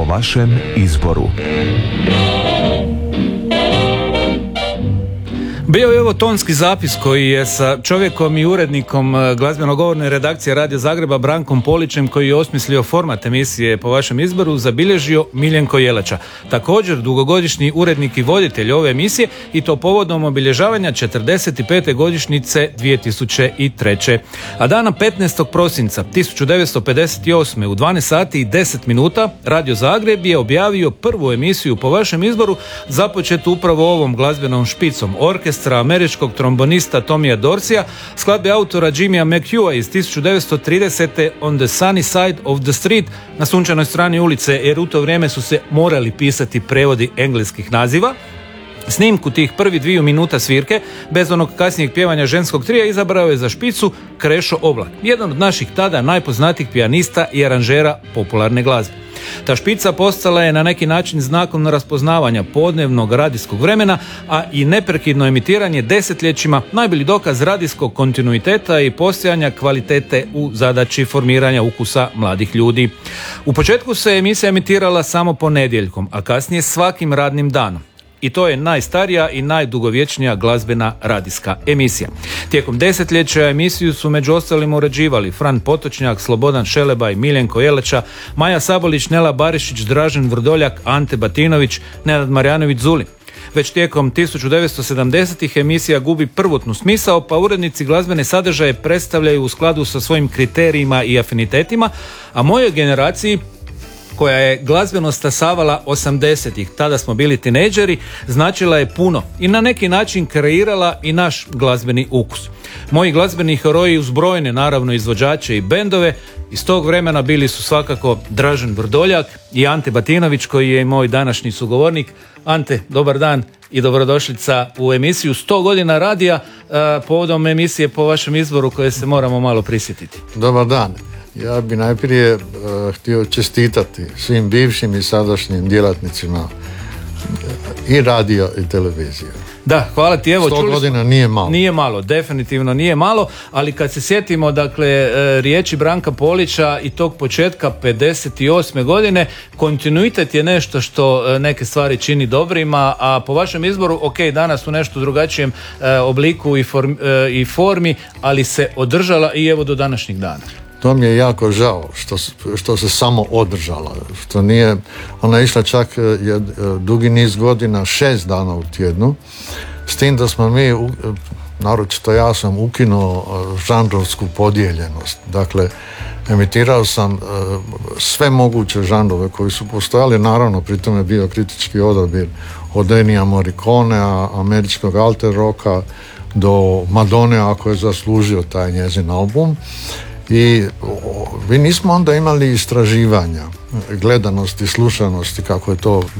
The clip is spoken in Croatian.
vašem izboru. Bio je ovo tonski zapis koji je sa čovjekom i urednikom glazbeno-govorne redakcije Radio Zagreba Brankom Polićem, koji je osmislio format emisije Po vašem izboru, zabilježio Miljenko Jelača. Također dugogodišnji urednik i voditelj ove emisije, i to povodom obilježavanja 45. godišnjice 2003. A dana 15. prosinca 1958. u 12 sati i 10 minuta Radio Zagreb je objavio prvu emisiju Po vašem izboru, započetu upravo ovom glazbenom špicom orkestra američkog trombonista Tomija Dorsija, skladbe autora Jimmya McHugha iz 1930. On the sunny side of the street, na sunčanoj strani ulice, jer u to vrijeme su se morali pisati prevodi engleskih naziva. Snimku tih prvi 2 minuta svirke, bez onog kasnijeg pjevanja ženskog trija, izabrao je za špicu Krešo Oblak, jedan od naših tada najpoznatijih pijanista i aranžera popularne glazbe. Ta špica postala je na neki način znakom raspoznavanja podnevnog radijskog vremena, a i neprekidno emitiranje desetljećima najbolji dokaz radijskog kontinuiteta i postojanja kvalitete u zadaći formiranja ukusa mladih ljudi. U početku se emisija emitirala samo ponedjeljkom, a kasnije svakim radnim danom. I to je najstarija i najdugovječnija glazbena radijska emisija. Tijekom desetljeća emisiju su među ostalim uređivali Fran Potočnjak, Slobodan Šelebaj, Miljenko Jelača, Maja Sabolić, Nela Barišić, Dražen Vrdoljak, Ante Batinović, Nenad Marjanović Zulin. Već tijekom 1970-ih emisija gubi prvotnu smisao, pa urednici glazbene sadržaje predstavljaju u skladu sa svojim kriterijima i afinitetima, a mojoj generaciji, koja je glazbeno stasavala 80-ih, tada smo bili tinejdžeri, značila je puno i na neki način kreirala i naš glazbeni ukus. Moji glazbeni heroji uz brojne, naravno, izvođače i bendove iz tog vremena bili su svakako Dražen Vrdoljak i Ante Batinović, koji je i moj današnji sugovornik. Ante, dobar dan i dobrodošlica u emisiju 100 godina radija, povodom emisije Po vašem izboru, koje se moramo malo prisjetiti. Dobar dan. Ja bi najprije htio čestitati svim bivšim i sadašnjim djelatnicima i radija i televizije. Da, hvala ti. Evo, 100 godina nije malo. Nije malo, definitivno nije malo, ali kad se sjetimo, dakle, riječi Branka Polića i tog početka 58. godine, kontinuitet je nešto što neke stvari čini dobrima, a Po vašem izboru, ok, danas u nešto drugačijem obliku i formi, ali se održala i evo do današnjeg dana. To mi je jako žao što se samo održala, što nije, ona je išla čak dugi niz godina, 6 dana u tjednu, s tim da smo mi, naročito ja sam ukinuo žanrovsku podijeljenost. Dakle, emitirao sam sve moguće žanrove koji su postojali, naravno pritom je bio kritički odabir od Ennija Morriconea, američkog alter rocka, do Madone, ako je zaslužio taj njezin album. I vi nismo onda imali istraživanja, gledanosti, slušanosti, kako je to